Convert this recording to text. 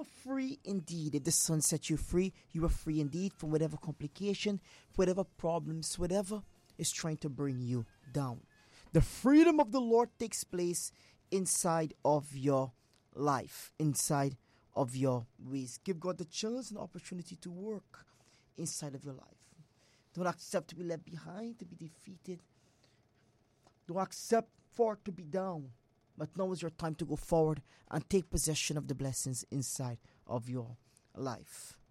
are free indeed. If the Son set you free, you are free indeed from whatever complication, whatever problems, whatever is trying to bring you down. The freedom of the Lord takes place inside of your life, inside of your ways. Give God the chance and opportunity to work inside of your life. Don't accept to be left behind, to be defeated. Don't accept for to be down. But now is your time to go forward and take possession of the blessings inside of your life.